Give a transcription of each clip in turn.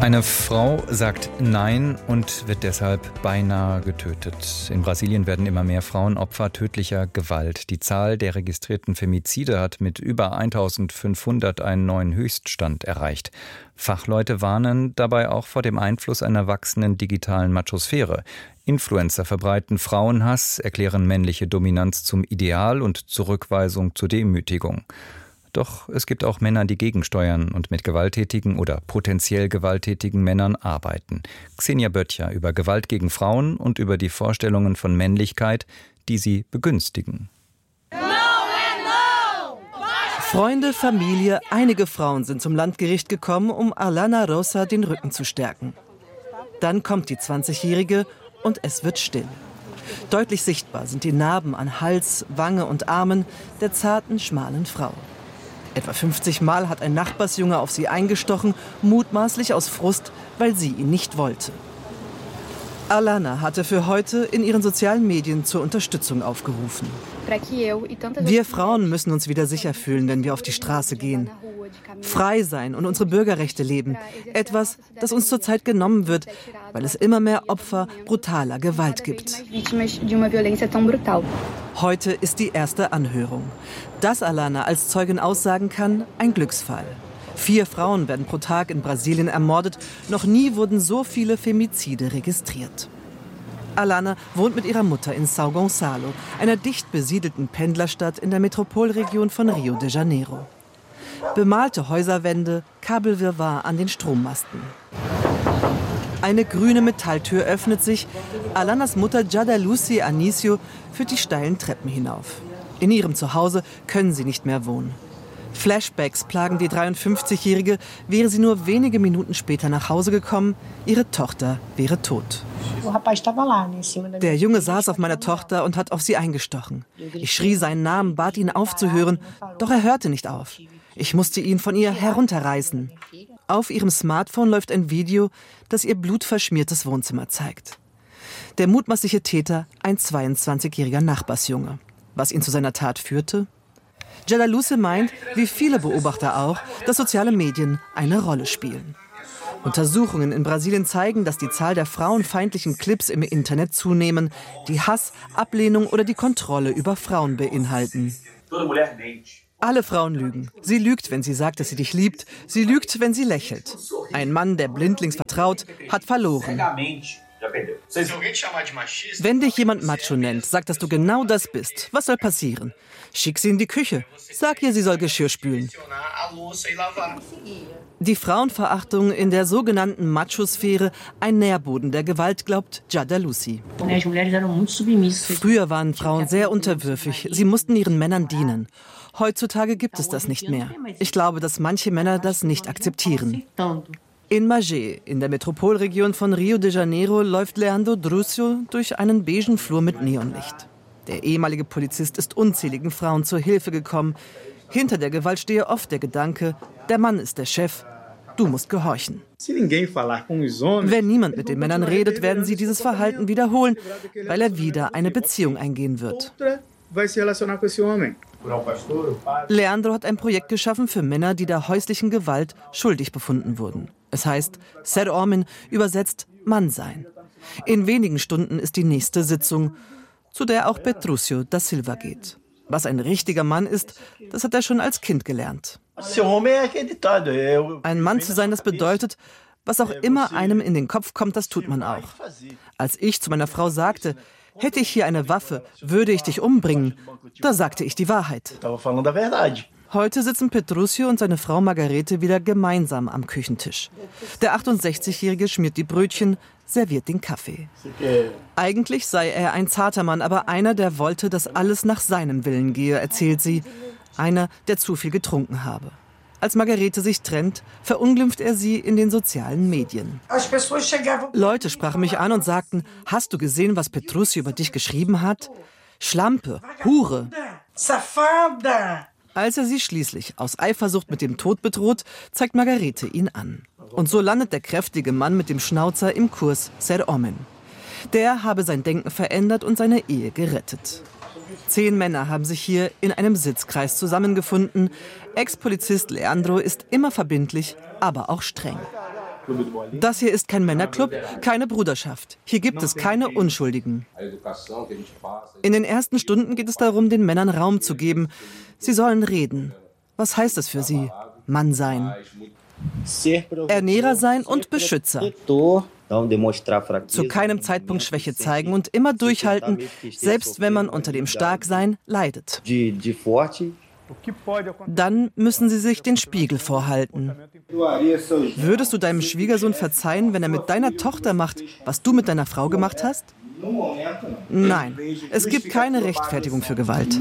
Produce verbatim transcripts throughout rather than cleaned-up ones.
Eine Frau sagt Nein und wird deshalb beinahe getötet. In Brasilien werden immer mehr Frauen Opfer tödlicher Gewalt. Die Zahl der registrierten Femizide hat mit über eintausendfünfhundert einen neuen Höchststand erreicht. Fachleute warnen dabei auch vor dem Einfluss einer wachsenden digitalen Machosphäre. Influencer verbreiten Frauenhass, erklären männliche Dominanz zum Ideal und Zurückweisung zur Demütigung. Doch es gibt auch Männer, die gegensteuern und mit gewalttätigen oder potenziell gewalttätigen Männern arbeiten. Xenia Böttcher über Gewalt gegen Frauen und über die Vorstellungen von Männlichkeit, die sie begünstigen. Freunde, Familie, einige Frauen sind zum Landgericht gekommen, um Alana Rosa den Rücken zu stärken. Dann kommt die zwanzigjährige und es wird still. Deutlich sichtbar sind die Narben an Hals, Wange und Armen der zarten, schmalen Frau. Etwa fünfzig Mal hat ein Nachbarsjunge auf sie eingestochen, mutmaßlich aus Frust, weil sie ihn nicht wollte. Alana hatte für heute in ihren sozialen Medien zur Unterstützung aufgerufen. Wir Frauen müssen uns wieder sicher fühlen, wenn wir auf die Straße gehen. Frei sein und unsere Bürgerrechte leben. Etwas, das uns zurzeit genommen wird, weil es immer mehr Opfer brutaler Gewalt gibt. Heute ist die erste Anhörung. Dass Alana als Zeugin aussagen kann, ein Glücksfall. Vier Frauen werden pro Tag in Brasilien ermordet. Noch nie wurden so viele Femizide registriert. Alana wohnt mit ihrer Mutter in São Gonçalo, einer dicht besiedelten Pendlerstadt in der Metropolregion von Rio de Janeiro. Bemalte Häuserwände, Kabelwirrwarr an den Strommasten. Eine grüne Metalltür öffnet sich. Alanas Mutter Jadalucy Anicio führt die steilen Treppen hinauf. In ihrem Zuhause können sie nicht mehr wohnen. Flashbacks plagen die dreiundfünfzigjährige, wäre sie nur wenige Minuten später nach Hause gekommen, ihre Tochter wäre tot. Der Junge saß auf meiner Tochter und hat auf sie eingestochen. Ich schrie seinen Namen, bat ihn aufzuhören, doch er hörte nicht auf. Ich musste ihn von ihr herunterreißen. Auf ihrem Smartphone läuft ein Video, das ihr blutverschmiertes Wohnzimmer zeigt. Der mutmaßliche Täter, ein zweiundzwanzigjähriger Nachbarsjunge. Was ihn zu seiner Tat führte? Jadalucy meint, wie viele Beobachter auch, dass soziale Medien eine Rolle spielen. Untersuchungen in Brasilien zeigen, dass die Zahl der frauenfeindlichen Clips im Internet zunehmen, die Hass, Ablehnung oder die Kontrolle über Frauen beinhalten. Alle Frauen lügen. Sie lügt, wenn sie sagt, dass sie dich liebt. Sie lügt, wenn sie lächelt. Ein Mann, der blindlings vertraut, hat verloren. Wenn dich jemand Macho nennt, sag, dass du genau das bist. Was soll passieren? Schick sie in die Küche. Sag ihr, sie soll Geschirr spülen. Die Frauenverachtung in der sogenannten Machosphäre, ein Nährboden der Gewalt, glaubt Jadalucy. Früher waren Frauen sehr unterwürfig. Sie mussten ihren Männern dienen. Heutzutage gibt es das nicht mehr. Ich glaube, dass manche Männer das nicht akzeptieren. In Magé, in der Metropolregion von Rio de Janeiro, läuft Leandro Drucio durch einen beigen Flur mit Neonlicht. Der ehemalige Polizist ist unzähligen Frauen zur Hilfe gekommen. Hinter der Gewalt stehe oft der Gedanke, der Mann ist der Chef, du musst gehorchen. Wenn niemand mit den Männern redet, werden sie dieses Verhalten wiederholen, weil er wieder eine Beziehung eingehen wird. Leandro hat ein Projekt geschaffen für Männer, die der häuslichen Gewalt schuldig befunden wurden. Es heißt Ser Homem, übersetzt Mann sein. In wenigen Stunden ist die nächste Sitzung, zu der auch Petruccio da Silva geht. Was ein richtiger Mann ist, das hat er schon als Kind gelernt. Ein Mann zu sein, das bedeutet, was auch immer einem in den Kopf kommt, das tut man auch. Als ich zu meiner Frau sagte, hätte ich hier eine Waffe, würde ich dich umbringen, da sagte ich die Wahrheit. Heute sitzen Petruccio und seine Frau Margarete wieder gemeinsam am Küchentisch. Der achtundsechzigjährige schmiert die Brötchen, serviert den Kaffee. Eigentlich sei er ein zarter Mann, aber einer, der wollte, dass alles nach seinem Willen gehe, erzählt sie. Einer, der zu viel getrunken habe. Als Margarete sich trennt, verunglimpft er sie in den sozialen Medien. Leute sprachen mich an und sagten, hast du gesehen, was Petruccio über dich geschrieben hat? Schlampe, Hure. Als er sie schließlich aus Eifersucht mit dem Tod bedroht, zeigt Margarete ihn an. Und so landet der kräftige Mann mit dem Schnauzer im Kurs Ser Homem. Der habe sein Denken verändert und seine Ehe gerettet. Zehn Männer haben sich hier in einem Sitzkreis zusammengefunden. Ex-Polizist Leandro ist immer verbindlich, aber auch streng. Das hier ist kein Männerclub, keine Bruderschaft. Hier gibt es keine Unschuldigen. In den ersten Stunden geht es darum, den Männern Raum zu geben. Sie sollen reden. Was heißt es für sie? Mann sein. Ernährer sein und Beschützer. Zu keinem Zeitpunkt Schwäche zeigen und immer durchhalten, selbst wenn man unter dem Starksein leidet. Dann müssen sie sich den Spiegel vorhalten. Würdest du deinem Schwiegersohn verzeihen, wenn er mit deiner Tochter macht, was du mit deiner Frau gemacht hast? Nein, es gibt keine Rechtfertigung für Gewalt.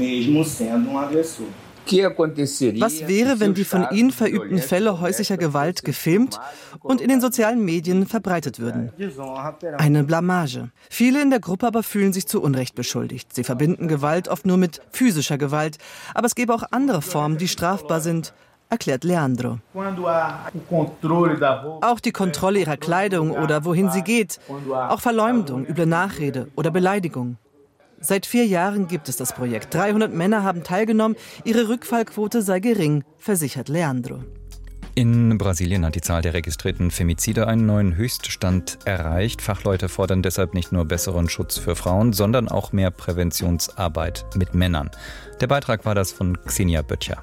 Was wäre, wenn die von ihnen verübten Fälle häuslicher Gewalt gefilmt und in den sozialen Medien verbreitet würden? Eine Blamage. Viele in der Gruppe aber fühlen sich zu Unrecht beschuldigt. Sie verbinden Gewalt oft nur mit physischer Gewalt. Aber es gäbe auch andere Formen, die strafbar sind, erklärt Leandro. Auch die Kontrolle ihrer Kleidung oder wohin sie geht. Auch Verleumdung, üble Nachrede oder Beleidigung. Seit vier Jahren gibt es das Projekt. dreihundert Männer haben teilgenommen. Ihre Rückfallquote sei gering, versichert Leandro. In Brasilien hat die Zahl der registrierten Femizide einen neuen Höchststand erreicht. Fachleute fordern deshalb nicht nur besseren Schutz für Frauen, sondern auch mehr Präventionsarbeit mit Männern. Der Beitrag war das von Xenia Böttcher.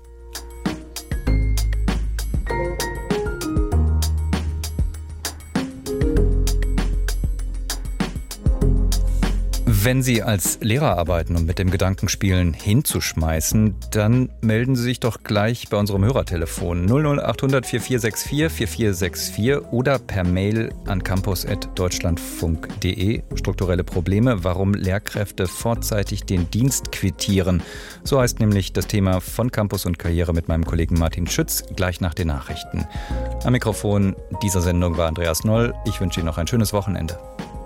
Wenn Sie als Lehrer arbeiten und mit dem Gedanken spielen, hinzuschmeißen, dann melden Sie sich doch gleich bei unserem Hörertelefon null null acht hundert vierundvierzig sechsundvierzig vierundvierzig sechsundvierzig oder per Mail an campus at deutschlandfunk punkt de. Strukturelle Probleme, warum Lehrkräfte vorzeitig den Dienst quittieren. So heißt nämlich das Thema von Campus und Karriere mit meinem Kollegen Martin Schütz, gleich nach den Nachrichten. Am Mikrofon dieser Sendung war Andreas Noll. Ich wünsche Ihnen noch ein schönes Wochenende.